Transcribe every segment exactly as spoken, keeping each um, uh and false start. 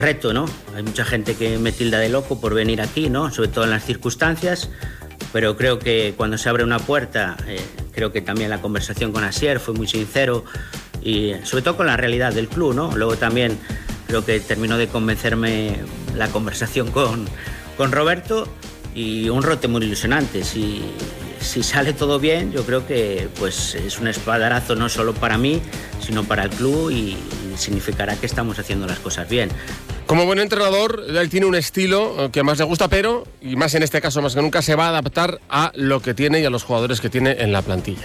Reto, ¿no? Hay mucha gente que me tilda de loco por venir aquí, ¿no? Sobre todo en las circunstancias, pero creo que cuando se abre una puerta, eh, creo que también la conversación con Asier fue muy sincero y sobre todo con la realidad del club, ¿no? Luego también creo que terminó de convencerme la conversación con, con Roberto y un rote muy ilusionante. Si, si sale todo bien, yo creo que pues, es un espaldarazo no solo para mí, sino para el club y, y significará que estamos haciendo las cosas bien. Como buen entrenador, él tiene un estilo que más le gusta, pero, y más en este caso más que nunca, se va a adaptar a lo que tiene y a los jugadores que tiene en la plantilla.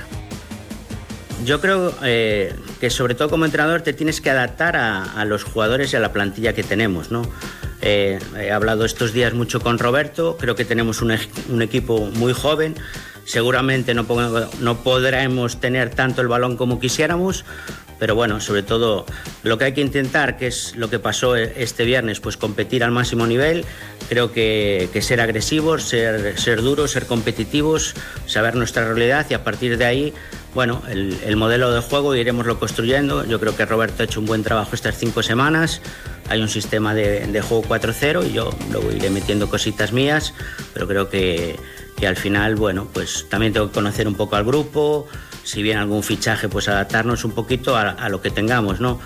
Yo creo eh, que sobre todo como entrenador te tienes que adaptar a, a los jugadores y a la plantilla que tenemos, ¿no? Eh, he hablado estos días mucho con Roberto, creo que tenemos un, un equipo muy joven, seguramente no, no podremos tener tanto el balón como quisiéramos, pero bueno, sobre todo lo que hay que intentar, que es lo que pasó este viernes, pues competir al máximo nivel. Creo que, que ser agresivos, ser, ser duros, ser competitivos, saber nuestra realidad y a partir de ahí, bueno, el, el modelo de juego iremoslo construyendo. Yo creo que Roberto ha hecho un buen trabajo estas cinco semanas. Hay un sistema de, de juego cuatro cero y yo luego iré metiendo cositas mías, pero creo que, que al final, bueno, pues también tengo que conocer un poco al grupo. Si viene algún fichaje, pues adaptarnos un poquito a, a lo que tengamos, ¿no?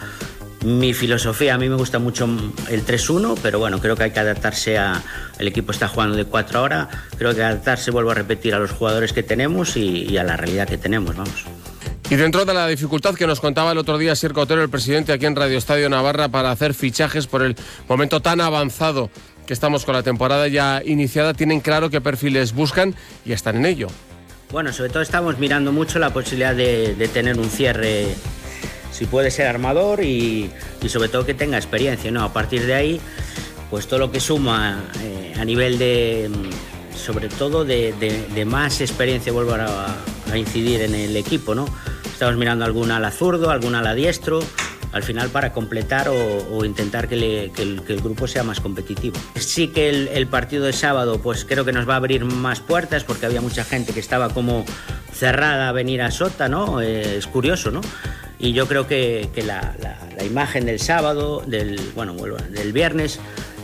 Mi filosofía, a mí me gusta mucho el tres uno, pero bueno, creo que hay que adaptarse a... El equipo está jugando de cuatro ahora, creo que adaptarse, vuelvo a repetir, a los jugadores que tenemos y, y a la realidad que tenemos, vamos. Y dentro de la dificultad que nos contaba el otro día Asier Cotero, el presidente aquí en Radio Estadio Navarra, para hacer fichajes por el momento tan avanzado que estamos con la temporada ya iniciada, tienen claro qué perfiles buscan y están en ello. Bueno, sobre todo estamos mirando mucho la posibilidad de, de tener un cierre, si puede ser armador y, y sobre todo que tenga experiencia, ¿no? A partir de ahí, pues todo lo que suma eh, a nivel de, sobre todo de, de, de más experiencia, vuelvo a, a incidir en el equipo, ¿no? Estamos mirando alguna ala zurdo, alguna ala diestro, al final para completar o, o intentar que, le, que, el, que el grupo sea más competitivo. Sí que el, el partido de sábado pues creo que nos va a abrir más puertas porque había mucha gente que estaba como cerrada a venir a Sota, ¿no? Eh, es curioso, ¿no? Y yo creo que, que la, la, la imagen del sábado, del, bueno, del viernes,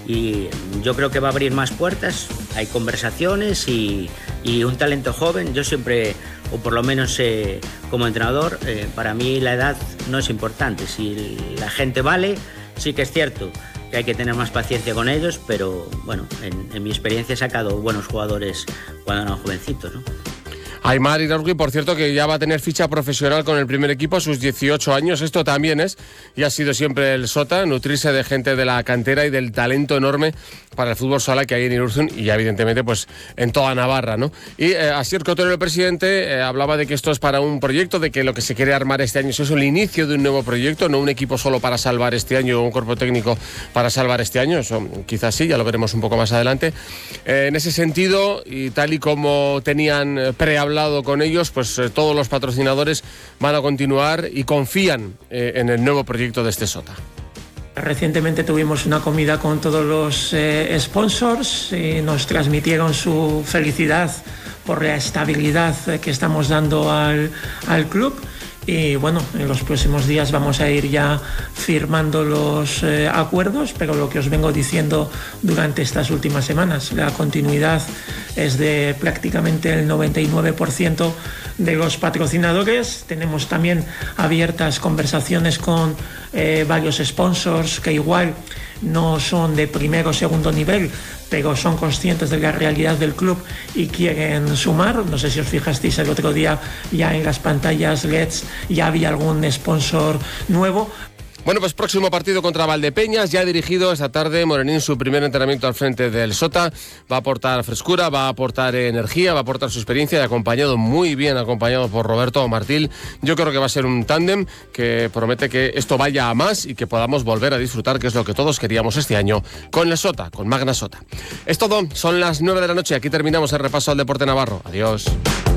y yo creo que va a abrir más puertas, hay conversaciones y, y un talento joven. Yo siempre, o por lo menos eh, como entrenador, eh, para mí la edad no es importante. Si la gente vale, sí que es cierto que hay que tener más paciencia con ellos, pero bueno, en, en mi experiencia he sacado buenos jugadores cuando eran jovencitos, ¿no? Aimar Iraurgi, por cierto, que ya va a tener ficha profesional con el primer equipo a sus dieciocho años. Esto también es, y ha sido siempre el Sota, nutrirse de gente de la cantera y del talento enorme para el fútbol sala que hay en Irurzun y ya evidentemente pues en toda Navarra, ¿no? Y eh, Asier Cotero, el presidente, eh, hablaba de que esto es para un proyecto, de que lo que se quiere armar este año es el inicio de un nuevo proyecto, no un equipo solo para salvar este año o un cuerpo técnico para salvar este año. Eso quizás sí, ya lo veremos un poco más adelante. Eh, en ese sentido, y tal y como tenían eh, prehablado con ellos, pues eh, todos los patrocinadores van a continuar y confían eh, en el nuevo proyecto de este Sota. Recientemente tuvimos una comida con todos los eh, sponsors y nos transmitieron su felicidad por la estabilidad que estamos dando al, al club. Y bueno, en los próximos días vamos a ir ya firmando los eh, acuerdos, pero lo que os vengo diciendo durante estas últimas semanas, la continuidad es de prácticamente el noventa y nueve por ciento de los patrocinadores. Tenemos también abiertas conversaciones con eh, varios sponsors que igual no son de primer o segundo nivel, pero son conscientes de la realidad del club y quieren sumar. No sé si os fijasteis el otro día, ya en las pantallas L E Ds ya había algún sponsor nuevo. Bueno, pues próximo partido contra Valdepeñas, ya dirigido esta tarde. Morenín, su primer entrenamiento al frente del Sota, va a aportar frescura, va a aportar energía, va a aportar su experiencia y acompañado, muy bien acompañado por Roberto Martil. Yo creo que va a ser un tándem que promete que esto vaya a más y que podamos volver a disfrutar, que es lo que todos queríamos este año con el Sota, con Magna Sota. Es todo, son las nueve de la noche, aquí terminamos el repaso al deporte navarro. Adiós.